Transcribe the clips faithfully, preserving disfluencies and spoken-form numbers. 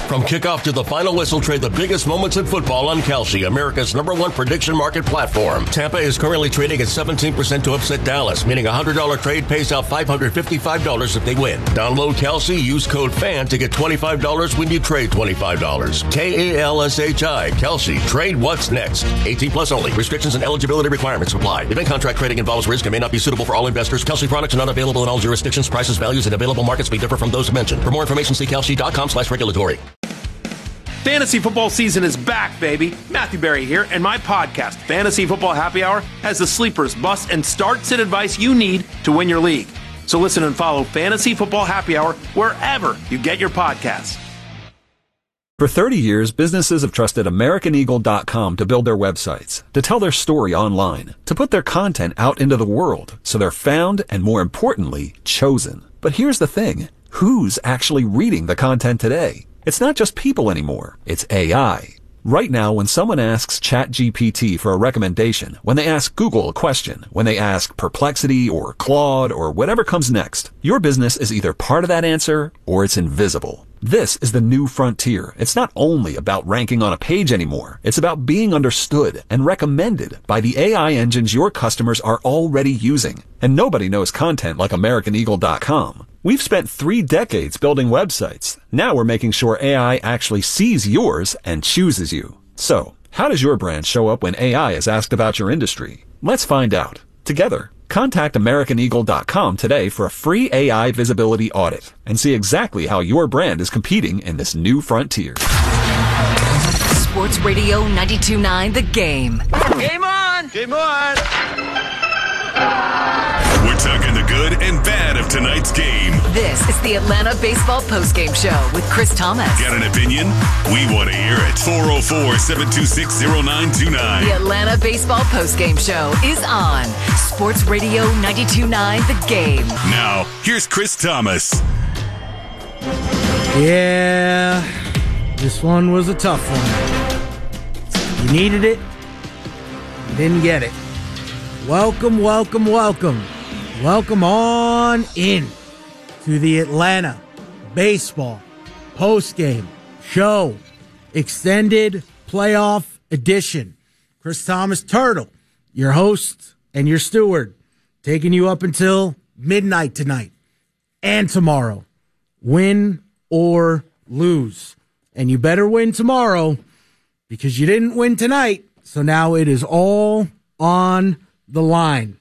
From kickoff to the final whistle, trade the biggest moments in football on Kalshi, America's number one prediction market platform. Tampa is currently trading at seventeen percent to upset Dallas, meaning a one hundred dollars trade pays out five hundred fifty-five dollars if they win. Download Kalshi, use code FAN to get twenty-five dollars when you trade twenty-five dollars. K A L S H I, Kalshi. Trade what's next. eighteen plus only. Restrictions and eligibility requirements apply. Event contract trading involves risk and may not be suitable for all investors. Kalshi products are not available in all jurisdictions. Prices, values, and available markets may differ from those mentioned. For more information, see kalshi.com slash regulatory. Fantasy football season is back, baby. Matthew Berry here, and my podcast, Fantasy Football Happy Hour, has the sleepers, busts, and starts and advice you need to win your league. So listen and follow Fantasy Football Happy Hour wherever you get your podcasts. For thirty years, businesses have trusted American Eagle dot com to build their websites, to tell their story online, to put their content out into the world so they're found and, more importantly, chosen. But here's the thing. Who's actually reading the content today? It's not just people anymore. It's A I. Right now, when someone asks ChatGPT for a recommendation, when they ask Google a question, when they ask Perplexity or Claude or whatever comes next, your business is either part of that answer or it's invisible. This is the new frontier. It's not only about ranking on a page anymore. It's about being understood and recommended by the A I engines your customers are already using. And nobody knows content like American Eagle dot com. We've spent three decades building websites. Now we're making sure A I actually sees yours and chooses you. So, how does your brand show up when A I is asked about your industry? Let's find out. Together, contact American Eagle dot com today for a free A I visibility audit and see exactly how your brand is competing in this new frontier. Sports Radio ninety-two point nine The Game. Game on! Game on! We're talking the good and bad of tonight's game. This is the Atlanta Baseball Postgame Show with Chris Thomas. Got an opinion? We want to hear it. four oh four, seven two six, oh nine two nine. The Atlanta Baseball Postgame Show is on Sports Radio ninety-two point nine The Game. Now, here's Chris Thomas. Yeah, this one was a tough one. You needed it, you didn't get it. Welcome, welcome, welcome. Welcome on in to the Atlanta Baseball Postgame Show Extended Playoff Edition. Chris Thomas Turtle, your host and your steward, taking you up until midnight tonight and tomorrow. Win or lose. And you better win tomorrow because you didn't win tonight. So now it is all on the line.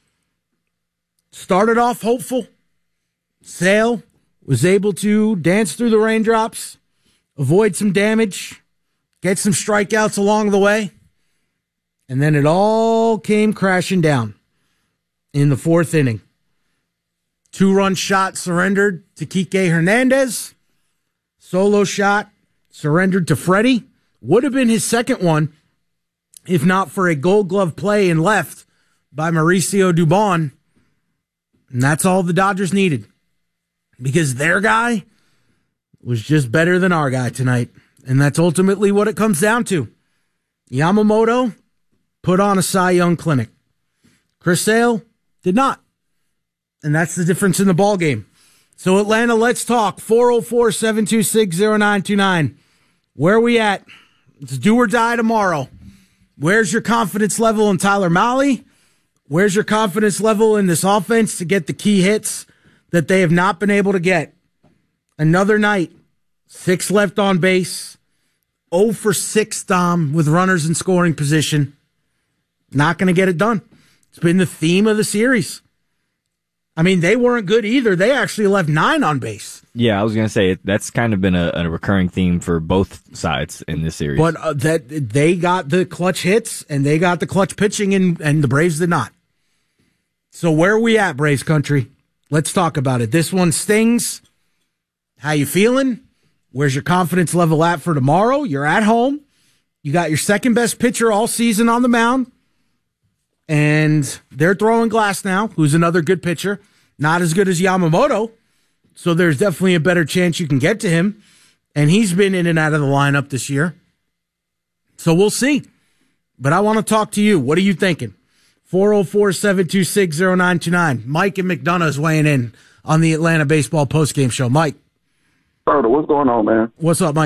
Started off hopeful. Sale was able to dance through the raindrops, avoid some damage, get some strikeouts along the way, and then it all came crashing down in the fourth inning. Two-run shot surrendered to Kike Hernandez. Solo shot surrendered to Freddie. Would have been his second one if not for a Gold Glove play in left by Mauricio Dubon. And that's all the Dodgers needed. Because their guy was just better than our guy tonight. And that's ultimately what it comes down to. Yamamoto put on a Cy Young clinic. Chris Sale did not. And that's the difference in the ballgame. So Atlanta, let's talk. four oh four, seven two six, oh nine two nine. Where are we at? It's do or die tomorrow. Where's your confidence level in Tyler Mahle? Where's your confidence level in this offense to get the key hits that they have not been able to get? Another night, six left on base, oh for six, Dom, with runners in scoring position. Not going to get it done. It's been the theme of the series. I mean, they weren't good either. They actually left nine on base. Yeah, I was going to say, that's kind of been a, a recurring theme for both sides in this series. But uh, that they got the clutch hits, and they got the clutch pitching, and, and the Braves did not. So where are we at, Braves country? Let's talk about it. This one stings. How you feeling? Where's your confidence level at for tomorrow? You're at home. You got your second best pitcher all season on the mound. And they're throwing Glass now, who's another good pitcher. Not as good as Yamamoto. So there's definitely a better chance you can get to him. And he's been in and out of the lineup this year. So we'll see. But I want to talk to you. What are you thinking? four oh four, seven two six, oh nine two nine. Mike and McDonough is weighing in on the Atlanta Baseball Postgame Show. Mike. What's going on, man? What's up, Mike?